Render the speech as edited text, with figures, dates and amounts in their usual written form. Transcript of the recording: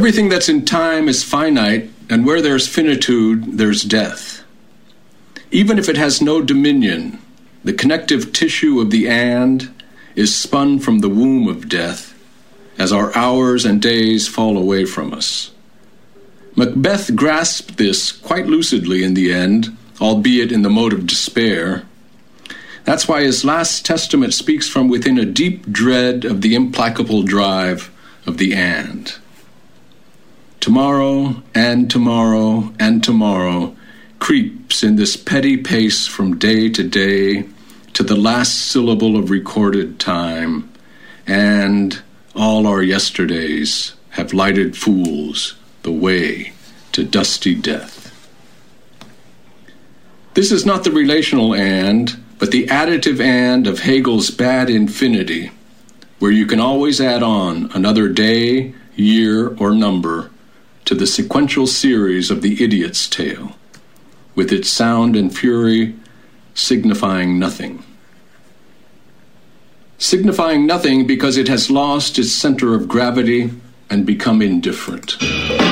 Everything that's in time is finite, and where there's finitude, there's death. Even if it has no dominion, the connective tissue of the and is spun from the womb of death as our hours and days fall away from us. Macbeth grasped this quite lucidly in the end, albeit in the mode of despair. That's why his last testament speaks from within a deep dread of the implacable drive of the and. Tomorrow and tomorrow and tomorrow creeps in this petty pace from day to day to the last syllable of recorded time, and all our yesterdays have lighted fools the way to dusty death. This is not the relational and, but the additive and of Hegel's bad infinity, where you can always add on another day, year, or number to the sequential series of the idiot's tale, with its sound and fury signifying nothing. Signifying nothing because it has lost its center of gravity and become indifferent.